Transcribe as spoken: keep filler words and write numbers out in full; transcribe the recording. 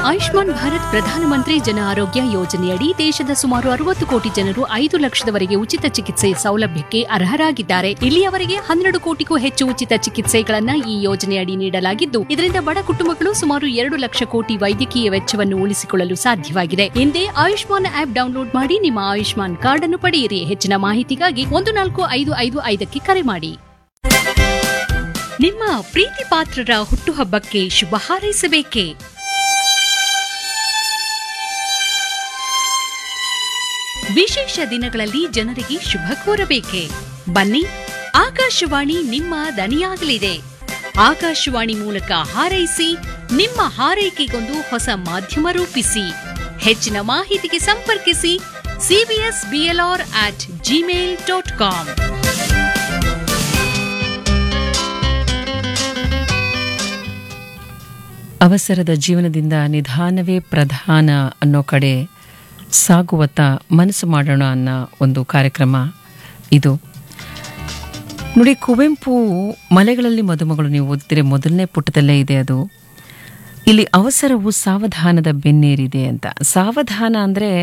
ಆಯುಷ್ಮಾನ್ ಭಾರತ್ ಪ್ರಧಾನಮಂತ್ರಿ ಜನ ಆರೋಗ್ಯ ಯೋಜನೆಯಡಿ ದೇಶದ ಸುಮಾರು ಅರವತ್ತು ಕೋಟಿ ಜನರು ಐದು ಲಕ್ಷದವರೆಗೆ ಉಚಿತ ಚಿಕಿತ್ಸೆ ಸೌಲಭ್ಯಕ್ಕೆ ಅರ್ಹರಾಗಿದ್ದಾರೆ. ಇಲ್ಲಿಯವರೆಗೆ ಹನ್ನೆರಡು ಕೋಟಿಗೂ ಹೆಚ್ಚು ಉಚಿತ ಚಿಕಿತ್ಸೆಗಳನ್ನ ಈ ಯೋಜನೆಯಡಿ ನೀಡಲಾಗಿದ್ದು, ಇದರಿಂದ ಬಡ ಕುಟುಂಬಗಳು ಸುಮಾರು ಎರಡು ಲಕ್ಷ ಕೋಟಿ ವೈದ್ಯಕೀಯ ವೆಚ್ಚವನ್ನು ಉಳಿಸಿಕೊಳ್ಳಲು ಸಾಧ್ಯವಾಗಿದೆ. ಹಿಂದೆ ಆಯುಷ್ಮಾನ್ ಆಪ್ ಡೌನ್ಲೋಡ್ ಮಾಡಿ ನಿಮ್ಮ ಆಯುಷ್ಮಾನ್ ಕಾರ್ಡ್ ಅನ್ನು ಪಡೆಯಿರಿ. ಹೆಚ್ಚಿನ ಮಾಹಿತಿಗಾಗಿ ಒಂದು ನಾಲ್ಕು ಐದು ಐದು ಐದಕ್ಕೆ ಕರೆ ಮಾಡಿ. ನಿಮ್ಮ ಪ್ರೀತಿ ಪಾತ್ರರ ಹುಟ್ಟುಹಬ್ಬಕ್ಕೆ ಶುಭ ಹಾರೈಸಬೇಕೇ? ವಿಶೇಷ ದಿನಗಳಲ್ಲಿ ಜನರಿಗೆ ಶುಭ ಕೋರಬೇಕೆ? ಬನ್ನಿ, ಆಕಾಶವಾಣಿ ನಿಮ್ಮ ದನಿಯಾಗಲಿದೆ. ಆಕಾಶವಾಣಿ ಮೂಲಕ ಹಾರೈಸಿ, ನಿಮ್ಮ ಹಾರೈಕೆಗೊಂದು ಹೊಸ ಮಾಧ್ಯಮ ರೂಪಿಸಿ. ಹೆಚ್ಚಿನ ಮಾಹಿತಿಗೆ ಸಂಪರ್ಕಿಸಿ CBS BLR at Gmail dot com. ಅವಸರದ ಜೀವನದಿಂದ ನಿಧಾನವೇ ಪ್ರಧಾನ ಅನ್ನೋ ಕಡೆ ಸಾಗುವತ್ತ ಮನಸ್ಸು ಮಾಡೋಣ ಅನ್ನೋ ಒಂದು ಕಾರ್ಯಕ್ರಮ ಇದು. ನೋಡಿ, ಕುವೆಂಪು ಮಲೆಗಳಲ್ಲಿ ಮದುಮಗಳು ನೀವು ಓದಿದ್ರೆ ಮೊದಲನೇ ಪುಟದಲ್ಲೇ ಇದೆ ಅದು. ಇಲ್ಲಿ ಅವಸರವು ಸಾವಧಾನದ ಬೆನ್ನೇರಿದೆ ಅಂತ. ಸಾವಧಾನ ಅಂದರೆ